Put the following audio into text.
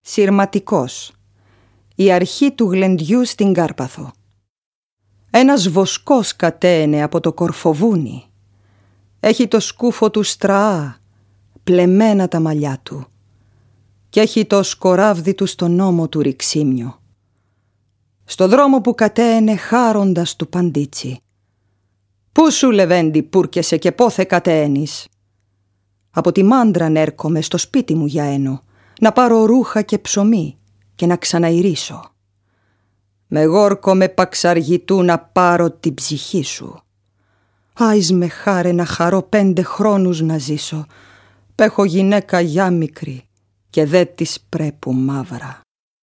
Συρματικός. Η αρχή του γλεντιού στην Κάρπαθο. Ένας βοσκός κατέαινε από το Κορφοβούνι. Έχει το σκούφο του στραά, πλεμμένα τα μαλλιά του, κι έχει το σκοράβδι του στον ώμο του ρηξίμιο. Στο δρόμο που κατέαινε χάροντας του παντίτσι. «Πού σου, Λεβέντη, πούρκεσαι και πόθε κατέαινεις?» «Από τη Μάντραν έρχομαι στο σπίτι μου για ένο, να πάρω ρούχα και ψωμί και να ξαναειρίσω. Με γόρκο με παξαργητού να πάρω την ψυχή σου. Άις με χάρε να χαρώ 5 χρόνους να ζήσω, π' έχω γυναίκα γιά μικρή και δε της πρέπου μαύρα».